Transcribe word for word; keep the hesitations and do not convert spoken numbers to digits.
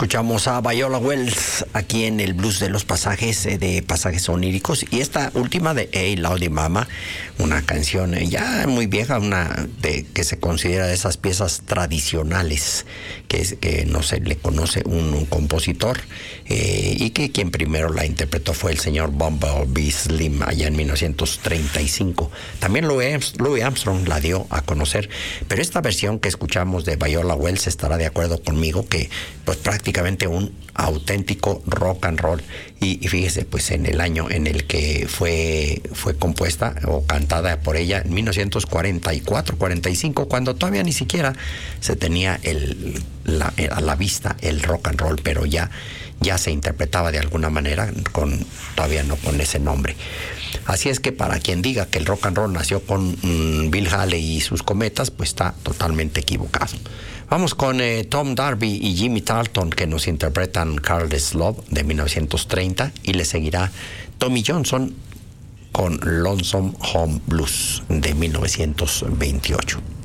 Escuchamos a Viola Wells aquí en el Blues de los Pasajes, eh, de Pasajes Oníricos, y esta última de Hey Lowdy Mama, una canción eh, ya muy vieja, una de que se considera de esas piezas tradicionales que, es, que no se le conoce un, un compositor, eh, y que quien primero la interpretó fue el señor Bumblebee Slim allá en mil novecientos treinta y cinco. También Louis, Louis Armstrong la dio a conocer, pero esta versión que escuchamos de Viola Wells estará de acuerdo conmigo que pues prácticamente un auténtico rock and roll, y, y fíjese pues en el año en el que fue fue compuesta o cantada por ella, en mil novecientos cuarenta y cuatro cuarenta y cinco, cuando todavía ni siquiera se tenía el la, a la vista el rock and roll, pero ya ya se interpretaba de alguna manera, con todavía no con ese nombre. Así es que para quien diga que el rock and roll nació con mmm, Bill Haley y sus cometas, pues está totalmente equivocado. Vamos con eh, Tom Darby y Jimmy Tarleton, que nos interpretan Careless Love de mil novecientos treinta, y le seguirá Tommy Johnson con Lonesome Home Blues de mil novecientos veintiocho.